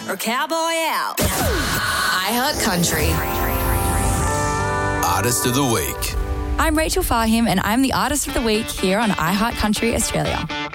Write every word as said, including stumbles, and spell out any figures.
or cowboy out. iHeart Country. Artist of the Week. I'm Rachel Farham and I'm the Artist of the Week here on iHeart Country Australia.